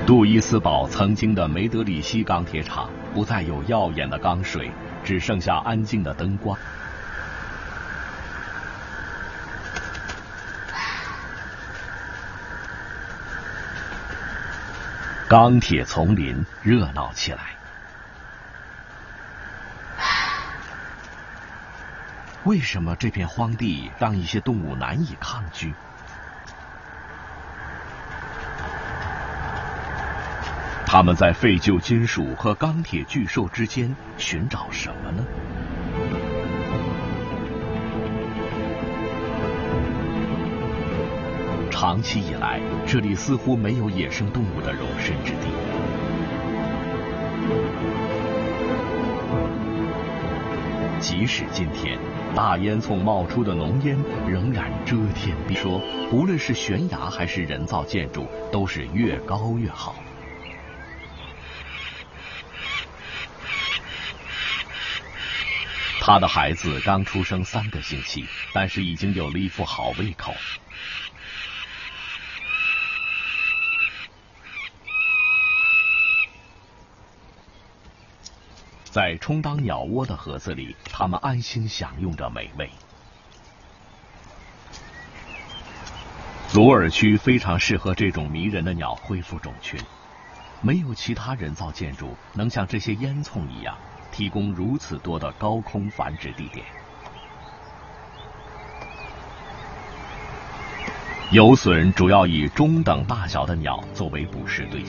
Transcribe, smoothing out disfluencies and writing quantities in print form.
杜伊斯堡曾经的梅德里希钢铁厂不再有耀眼的钢水，只剩下安静的灯光。钢铁丛林热闹起来。为什么这片荒地让一些动物难以抗拒？他们在废旧金属和钢铁巨兽之间寻找什么呢？长期以来，这里似乎没有野生动物的容身之地。即使今天，大烟囱冒出的浓烟仍然遮天蔽说，无论是悬崖还是人造建筑，都是越高越好。他的孩子刚出生3个星期，但是已经有了一副好胃口。在充当鸟窝的盒子里，它们安心享用着美味。鲁尔区非常适合这种迷人的鸟恢复种群，没有其他人造建筑能像这些烟囱一样提供如此多的高空繁殖地点。游隼主要以中等大小的鸟作为捕食对象。